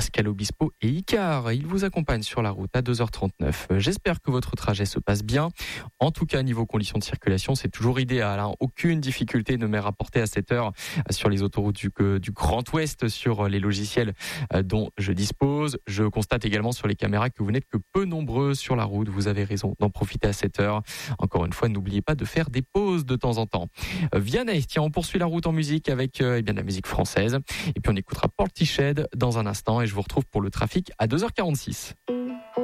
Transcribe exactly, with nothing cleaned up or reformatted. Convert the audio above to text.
Pascal Obispo et Icar. Ils vous accompagnent sur la route à deux heures trente-neuf. J'espère que votre trajet se passe bien. En tout cas, niveau conditions de circulation, c'est toujours idéal. Hein. Aucune difficulté ne m'est rapportée à cette heure sur les autoroutes du, du Grand Ouest, sur les logiciels dont je dispose. Je constate également sur les caméras que vous n'êtes que peu nombreux sur la route. Vous avez raison d'en profiter à cette heure. Encore une fois, n'oubliez pas de faire des pauses de temps en temps. Vianney, tiens, on poursuit la route en musique avec euh, eh bien, de la musique française. Et puis on écoutera Portishead dans un instant et je vous retrouve pour le trafic à deux heures quarante-six.